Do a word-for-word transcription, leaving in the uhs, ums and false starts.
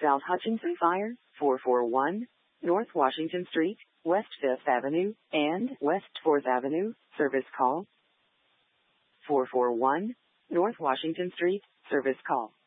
South Hutchinson Fire, four forty-one North Washington Street, West fifth Avenue, and West fourth Avenue, service call. four forty-one North Washington Street, service call.